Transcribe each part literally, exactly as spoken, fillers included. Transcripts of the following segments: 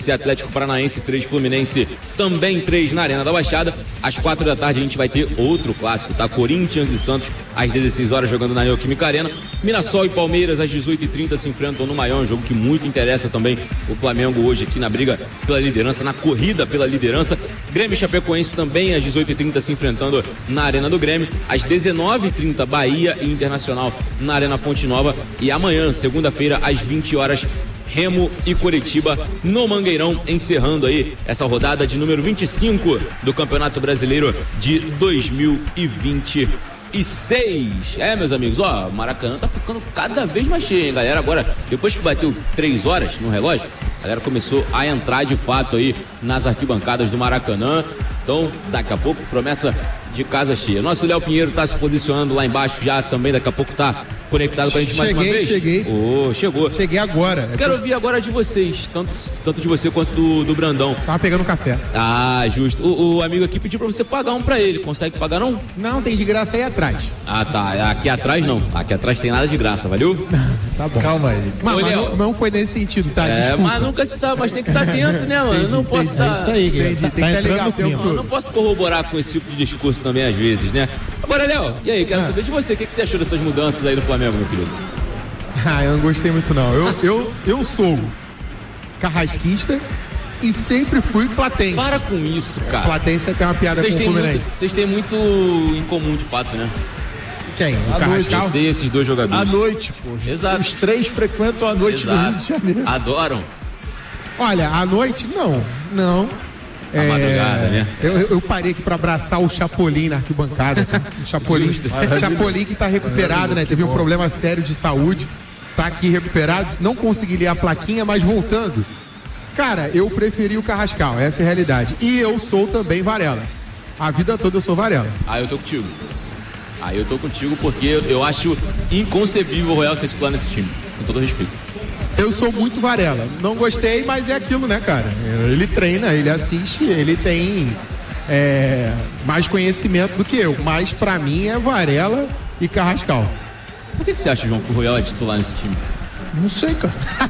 C Atlético Paranaense três, Fluminense também três na Arena da Baixada. Às quatro da tarde a gente vai ter outro clássico, tá? Corinthians e Santos às dezesseis horas jogando na Neoquímica Arena. Mirassol e Palmeiras às dezoito e trinta se enfrentam no Maior, um jogo que muito interessa também o Flamengo hoje aqui na briga pela liderança, na corrida pela liderança. Grêmio e Chapecoense também às dezoito e trinta se enfrentando na Arena do Grêmio. Às dezenove e trinta Bahia e Internacional na Arena Fonte Nova. E amanhã, segunda-feira, às vinte horas, Remo e Coritiba no Mangueirão, encerrando aí essa rodada de número vinte e cinco do Campeonato Brasileiro de dois mil e vinte e seis. É, meus amigos, ó, o Maracanã tá ficando cada vez mais cheio, hein, galera? Agora, depois que bateu três horas no relógio, a galera começou a entrar de fato aí nas arquibancadas do Maracanã. Então, daqui a pouco, promessa de casa cheia. Nosso Léo Pinheiro tá se posicionando lá embaixo já também, daqui a pouco tá conectado com a gente mais cheguei, uma vez. Cheguei, oh, chegou. Cheguei agora. Quero ouvir agora de vocês, tanto, tanto de você quanto do, do Brandão. Tava pegando café. Ah, justo. O, o amigo aqui pediu pra você pagar um pra ele. Consegue pagar, não? Não, tem de graça aí atrás. Ah, tá. Aqui atrás não. Aqui atrás tem nada de graça, valeu? Tá bom. Calma aí. Mas, Ô, mas Léo, não, não foi nesse sentido, tá? É, Desculpa. mas nunca se sabe, mas tem que estar atento, né, mano? Entendi, Eu não posso entendi. estar... Isso aí, Entendi, tá, tem tá que estar entrando ligado. no Tem um clima. Eu não posso corroborar com esse tipo de discurso também, às vezes, né? Agora, Léo, e aí? Quero Ah. saber de você. O que, que você achou dessas mudanças aí do Flamengo, meu querido? Ah, eu não gostei muito não. Eu, eu, eu sou carrasquista e sempre fui platense. Para com isso, cara. Platense tem uma piada Vocês com o têm, muito, Fluminense. vocês têm muito em comum, de fato, né? Quem? O À noite, Carrascal? Você e esses dois jogadores. À noite, pô. Exato. Os três frequentam a noite do Rio de Janeiro. Adoram. Olha, à noite, não. Não. A madrugada, né? Eu, eu- eu parei aqui pra abraçar o Chapolin na arquibancada. O Chapolin, Chapolin que tá recuperado, né? Teve um problema sério de saúde. Tá aqui recuperado. Não consegui ler a plaquinha, mas voltando. Cara, eu preferi o Carrascal. Essa é a realidade. E eu sou também Varela. A vida toda eu sou Varela. Ah, eu tô contigo. Ah, eu tô contigo porque eu, eu acho inconcebível o Royal ser titular nesse time. Com todo respeito. Eu sou muito Varela. Não gostei, mas é aquilo, né, cara? Ele treina, ele assiste, ele tem é, mais conhecimento do que eu. Mas pra mim é Varela e Carrascal. Por que, que você acha, João, que o Royal é titular nesse time? Não sei, cara.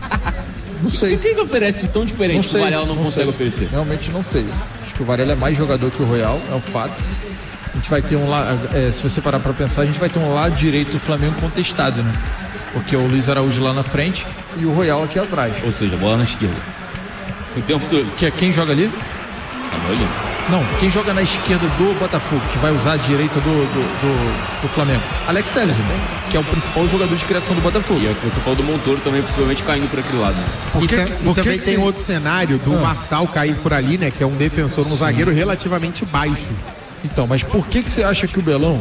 Não O sei. que, que oferece de tão diferente Não que o sei, Varela não, não consegue sei. oferecer? Realmente não sei. Acho que o Varela é mais jogador que o Royal, é um fato. A gente vai ter um lado, é, se você parar pra pensar, a gente vai ter um lado direito do Flamengo contestado, né? Porque o Luiz Araújo lá na frente e o Royal aqui atrás. Ou seja, bola na esquerda. O tempo todo. Que é quem joga ali? Samuel Lino. Não, quem joga na esquerda do Botafogo, que vai usar a direita do, do, do, do Flamengo? Alex Telles, que é o principal jogador de criação do Botafogo. E é o que você falou do Montoro também, possivelmente caindo por aquele lado. Né? E, Por que- tam- por e também que tem que- outro cenário do Ah. Marçal cair por ali, né? Que é um defensor, um zagueiro relativamente baixo. Então, mas por que, que você acha que o Belão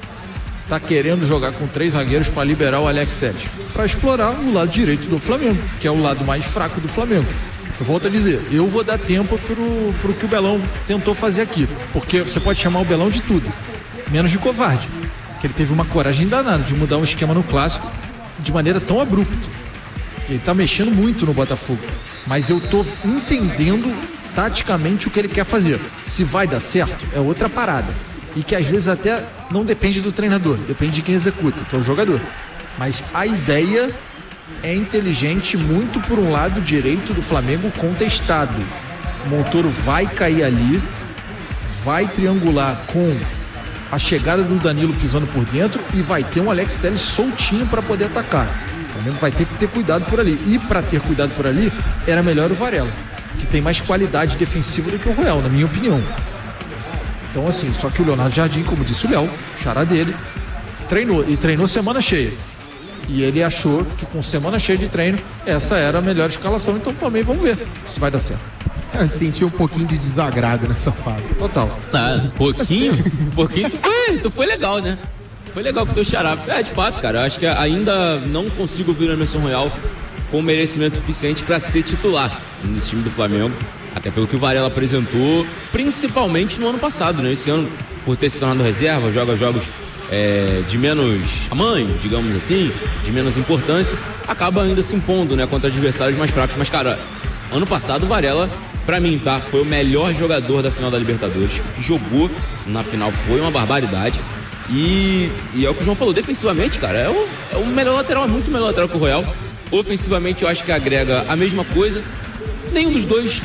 tá querendo jogar com três zagueiros para liberar o Alex Telles? Para explorar o lado direito do Flamengo, que é o lado mais fraco do Flamengo. Eu volto a dizer, eu vou dar tempo pro, pro que o Belão tentou fazer aqui. Porque você pode chamar o Belão de tudo, menos de covarde. Que ele teve uma coragem danada de mudar um esquema no clássico de maneira tão abrupta. Ele tá mexendo muito no Botafogo. Mas eu tô entendendo taticamente o que ele quer fazer. Se vai dar certo, é outra parada. E que às vezes até não depende do treinador, depende de quem executa, que é o jogador. Mas a ideia é inteligente muito por um lado direito do Flamengo contestado. O Montoro vai cair ali, vai triangular com a chegada do Danilo pisando por dentro e vai ter um Alex Telles soltinho para poder atacar. O Flamengo vai ter que ter cuidado por ali. E para ter cuidado por ali, era melhor o Varela, que tem mais qualidade defensiva do que o Royal, na minha opinião. Então assim, só que o Leonardo Jardim, como disse o Léo, xará dele, treinou, e treinou semana cheia. E ele achou que com semana cheia de treino, essa era a melhor escalação, então também vamos ver se vai dar certo. Eu senti um pouquinho de desagrado nessa fala. Total. Ah, um pouquinho, um pouquinho tu foi, tu foi legal, né? Foi legal com o teu xará. É, de fato, cara, eu acho que ainda não consigo ver o Emerson Royal com merecimento suficiente para ser titular nesse time do Flamengo. Até pelo que o Varela apresentou, principalmente no ano passado, né? Esse ano, por ter se tornado reserva, joga jogos é, de menos tamanho, digamos assim, de menos importância, acaba ainda se impondo, né? Contra adversários mais fracos. Mas, cara, ano passado o Varela, pra mim, tá? Foi o melhor jogador da final da Libertadores. O que jogou na final foi uma barbaridade. E, e é o que o João falou, defensivamente, cara, é o, é o melhor lateral, é muito melhor lateral que o Royal. Ofensivamente, eu acho que agrega a mesma coisa. Nenhum dos dois